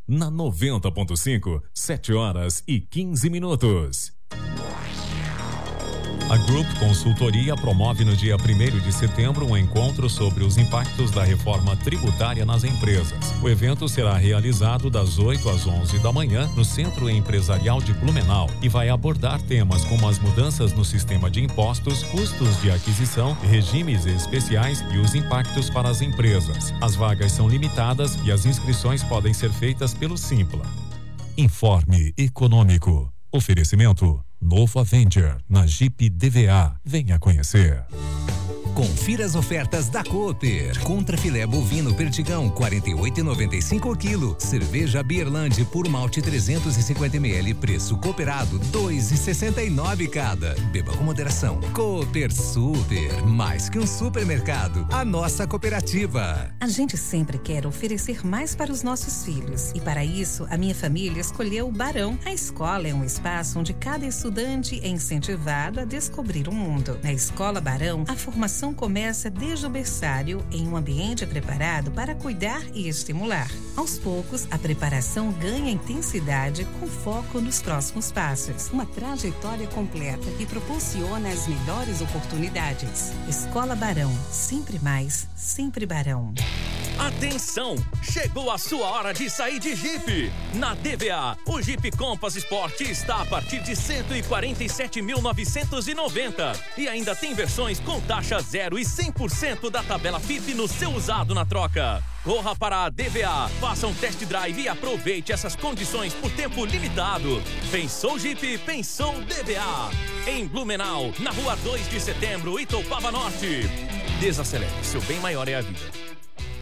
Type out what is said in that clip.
Na 90.5, 7h15. A Group Consultoria promove no dia 1º de setembro um encontro sobre os impactos da reforma tributária nas empresas. O evento será realizado das 8 às 11 da manhã no Centro Empresarial de Blumenau e vai abordar temas como as mudanças no sistema de impostos, custos de aquisição, regimes especiais e os impactos para as empresas. As vagas são limitadas e as inscrições podem ser feitas pelo Simpla. Informe Econômico. Oferecimento Novo Avenger na Jeep DVA. Venha conhecer. Confira as ofertas da Cooper. Contrafilé bovino perdigão 48,95 o quilo. Cerveja Beerland puro malte 350 ml, preço cooperado 2,69 cada. Beba com moderação. Cooper Super, mais que um supermercado, a nossa cooperativa. A gente sempre quer oferecer mais para os nossos filhos e para isso a minha família escolheu o Barão. A escola é um espaço onde cada estudante é incentivado a descobrir o mundo. Na Escola Barão, a formação começa desde o berçário em um ambiente preparado para cuidar e estimular. Aos poucos, a preparação ganha intensidade com foco nos próximos passos. Uma trajetória completa que proporciona as melhores oportunidades. Escola Barão, sempre mais, sempre Barão. Atenção! Chegou a sua hora de sair de Jeep. Na DVA, o Jeep Compass Sport está a partir de 147.990 e ainda tem versões com taxa 0 e 100% da tabela FIP no seu usado na troca. Corra para a DVA, faça um test drive e aproveite essas condições por tempo limitado. Pensou Jeep, pensou DVA. Em Blumenau, na rua 2 de setembro, Itoupava Norte. Desacelere, seu bem maior é a vida.